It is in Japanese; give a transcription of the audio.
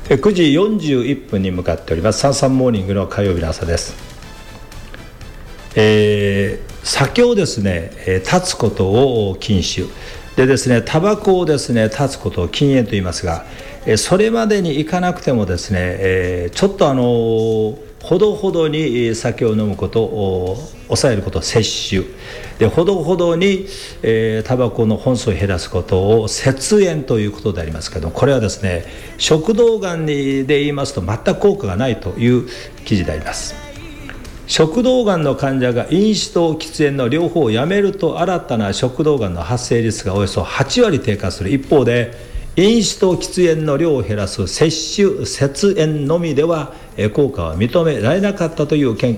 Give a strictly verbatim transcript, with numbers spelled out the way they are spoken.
くじよんじゅういっぷんに向かっております。サンサンモーニングの火曜日の朝です。えー、酒をですね、断つことを禁酒でですね、タバコをですね断つことを禁煙と言いますが、それまでにいかなくてもですね、えー、ちょっとあのほどほどに酒を飲むことを抑えることを摂取で、ほどほどに、えー、タバコの本数を減らすことを節煙ということでありますけど、これはですね、食道がんで言いますと全く効果がないという記事であります。食道がんの患者が飲酒と喫煙の両方をやめると、新たな食道がんの発生率がおよそはちわり低下する一方で、飲酒と喫煙の量を減らす摂取節煙のみでは効果は認められなかったという研究